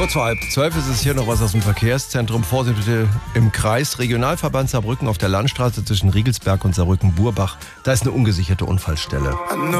Kurz vor 11:30 ist es hier noch was aus dem Verkehrszentrum. Vorsicht bitte im Kreis. Regionalverband Saarbrücken auf der Landstraße zwischen Riegelsberg und Saarbrücken-Burbach. Da ist eine ungesicherte Unfallstelle.